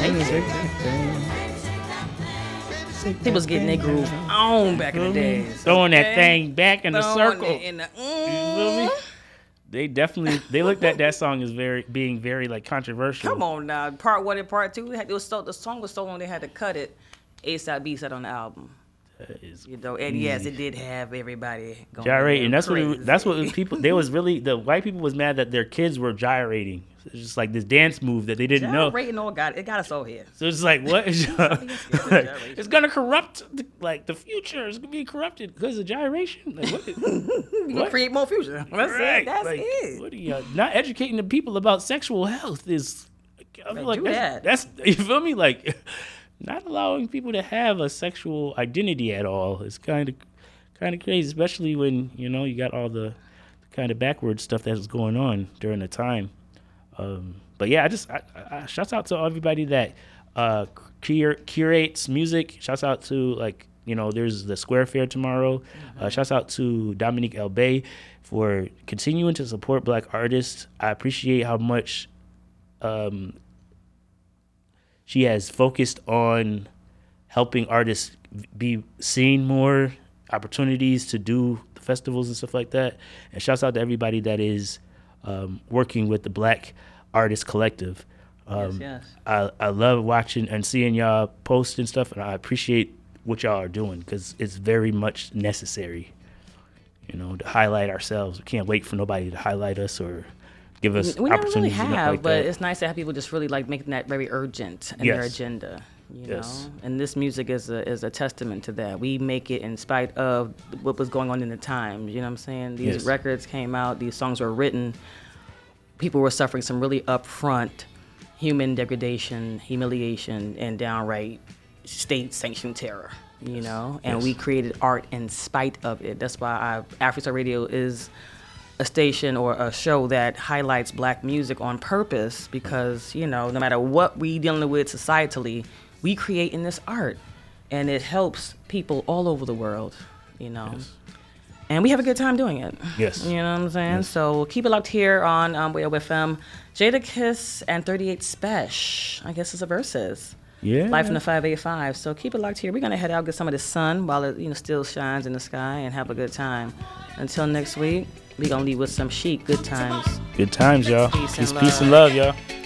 He was getting their groove on back in the days. Throwing that thing back in the circle. You feel me? They looked at that song as being very like controversial. Come on now, part 1 and part 2. The song was so long they had to cut it. A-side, B-side on the album. And yes, it did have everybody going gyrating. That's what people. The white people was mad that their kids were gyrating. It's just like this dance move that they didn't know. Gyrating, it got us all here. So it's like what? It's gonna corrupt the future. It's gonna be corrupted because of gyration. Like, what? You gonna create more future. That's right. it. That's it. What are you not educating the people about sexual health is? I feel like that's you feel me like. Not allowing people to have a sexual identity at all is kind of crazy, especially when you got all the kind of backward stuff that was going on during the time. But yeah, I shouts out to everybody that curates music. Shouts out to there's the Square Fair tomorrow. Shouts out to Dominique Elbay for continuing to support Black artists. I appreciate how much. She has focused on helping artists be seen more, opportunities to do the festivals and stuff like that. And shouts out to everybody that is working with the Black Artist Collective. Yes. I love watching and seeing y'all post and stuff, and I appreciate what y'all are doing because it's very much necessary, to highlight ourselves. We can't wait for nobody to highlight us or give us we never really have, like but that. It's nice to have people just really making that very urgent in their agenda. You know, and this music is a testament to that. We make it in spite of what was going on in the times. You know what I'm saying? These records came out, these songs were written. People were suffering some really upfront human degradation, humiliation, and downright state-sanctioned terror. And we created art in spite of it. That's why Afro Radio is a station or a show that highlights Black music on purpose because, no matter what we dealing with societally, we create in this art and it helps people all over the world, And we have a good time doing it. Yes. You know what I'm saying? Yes. So keep it locked here on WFM. Jadakiss and 38 Special, I guess it's a versus. Yeah. Live from the 585. So keep it locked here. We're going to head out, get some of the sun while it still shines in the sky and have a good time. Until next week. We gonna leave with some Chic. Good times. Good times, y'all. Peace and love, y'all.